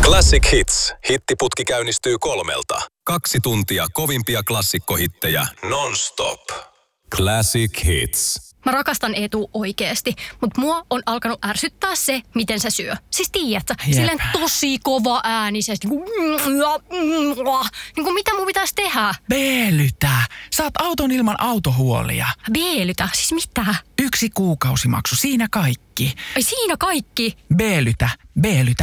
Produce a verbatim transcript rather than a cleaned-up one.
Classic Hits. Hittiputki käynnistyy kolmelta. Kaksi tuntia kovimpia klassikkohittejä non-stop. Classic Hits. Mä rakastan Eetu oikeesti, mutta mua on alkanut ärsyttää se, miten se syö. Siis tiedätkö, silleen tosi kova äänisesti. Niin kuin, niin kuin mitä mun pitäisi tehdä? Beelytä. Saat auton ilman autohuolia. Beelytä? Siis mitä? Yksi kuukausimaksu, siinä kaikki. Ai siinä kaikki? Beelytä, beelytä.